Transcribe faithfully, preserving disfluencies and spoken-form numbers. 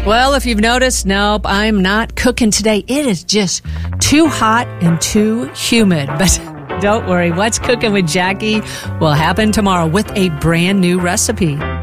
Well, if you've noticed, nope, I'm not cooking today. It is just too hot and too humid. But don't worry, What's Cooking with Jackie will happen tomorrow with a brand new recipe.